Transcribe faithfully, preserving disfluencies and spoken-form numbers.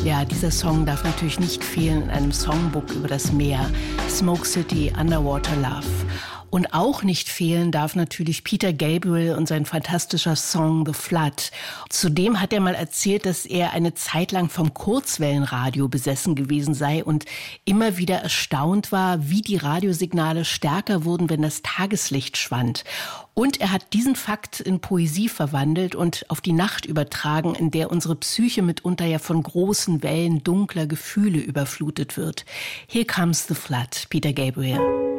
Ja, dieser Song darf natürlich nicht fehlen in einem Songbook über das Meer. Smoke City, Underwater Love. Und auch nicht fehlen darf natürlich Peter Gabriel und sein fantastischer Song The Flood. Zudem hat er mal erzählt, dass er eine Zeit lang vom Kurzwellenradio besessen gewesen sei und immer wieder erstaunt war, wie die Radiosignale stärker wurden, wenn das Tageslicht schwand. Und er hat diesen Fakt in Poesie verwandelt und auf die Nacht übertragen, in der unsere Psyche mitunter ja von großen Wellen dunkler Gefühle überflutet wird. Here Comes the Flood, Peter Gabriel.